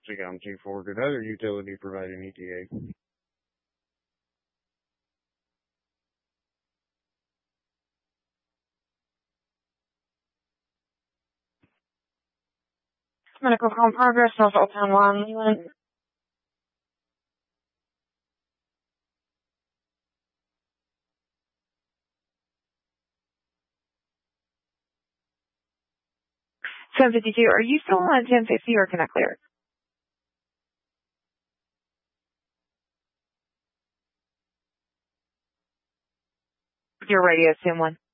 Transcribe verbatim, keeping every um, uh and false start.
Seacom two four. Did other utility provide an E T A? Medical call in progress, North Old Town one, Leland. ten fifty-two, are you still on ten fifty or can I clear? Your radio, ten one.